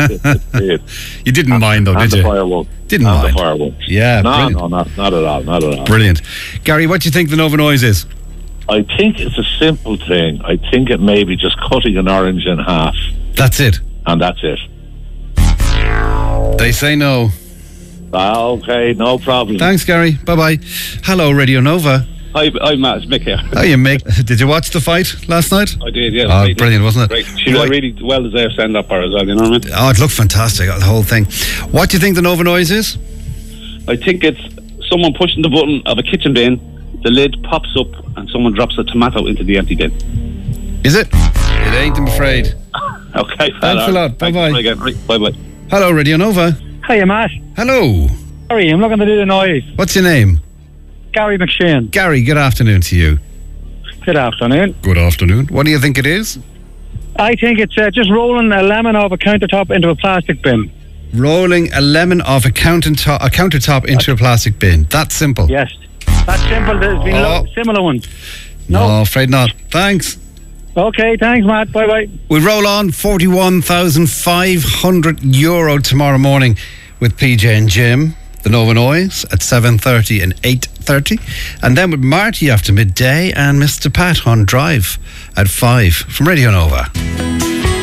You didn't mind though, did you? Fireworks. Didn't mind. The fireworks. Yeah. No, brilliant. not at all. Not at all. Brilliant. Gary, what do you think the Nova Noise is? I think it's a simple thing. I think it may be just cutting an orange in half. That's it. And that's it. They say no. Okay, no problem. Thanks, Gary. Bye-bye. Hello, Radio Nova. Hi, Matt. It's Mick here. How you, Mick? Did you watch the fight last night? I did, yeah. Oh, brilliant, wasn't it? Great. She was really well-deserved send-up for her as well, you know what I mean? Oh, it looked fantastic, the whole thing. What do you think the Nova Noise is? I think it's someone pushing the button of a kitchen bin, the lid pops up, and someone drops a tomato into the empty bin. Is it? It ain't, I'm afraid. Okay. Thanks a lot. Bye-bye. Bye-bye. Hello, Radio Nova. Hiya, Matt. Hello. Sorry, I'm looking to do the noise. What's your name? Gary McShane. Gary, good afternoon to you. Good afternoon. Good afternoon. What do you think it is? I think it's just rolling a lemon off a countertop into a plastic bin. Rolling a lemon off a countertop into a plastic bin. That simple. Yes. That's simple. There's been similar ones. No, afraid not. Thanks. Okay, thanks, Matt. Bye-bye. We roll on €41,500 tomorrow morning with PJ and Jim, the Nova Noise, at 7:30 and 8:30. And then with Marty after midday and Mr. Pat on Drive at 5 from Radio Nova.